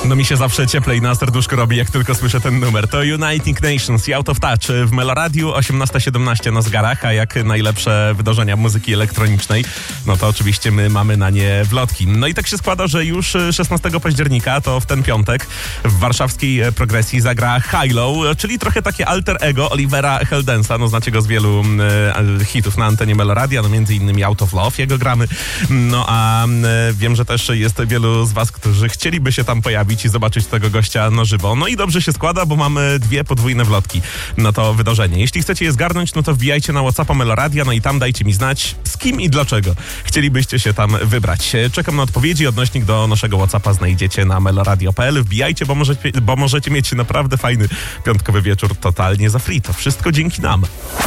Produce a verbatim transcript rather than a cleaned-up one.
No mi się zawsze cieplej na serduszko robi, jak tylko słyszę ten numer. To Uniting Nations i Out of Touch w Meloradiu osiemnasta siedemnaście na zegarach, a jak najlepsze wydarzenia muzyki elektronicznej, no to oczywiście my mamy na nie wlotki. No i tak się składa, że już szesnastego października, to w ten piątek, w warszawskiej progresji zagra Hi-Lo, czyli trochę takie alter ego Olivera Heldensa. No znacie go z wielu e, hitów na antenie Meloradia, no między innymi Out of Love, jego gramy. No a e, wiem, że też jest wielu z was, którzy chcieliby się tam pojawić i zobaczyć tego gościa na żywo. No i dobrze się składa, bo mamy dwie podwójne wlotki na to wydarzenie. Jeśli chcecie je zgarnąć, no to wbijajcie na WhatsAppa Meloradia, no i tam dajcie mi znać, z kim i dlaczego chcielibyście się tam wybrać. Czekam na odpowiedzi. Odnośnik do naszego WhatsAppa znajdziecie na meloradio kropka p l. Wbijajcie, bo możecie, bo możecie mieć naprawdę fajny piątkowy wieczór totalnie za free. To wszystko dzięki nam.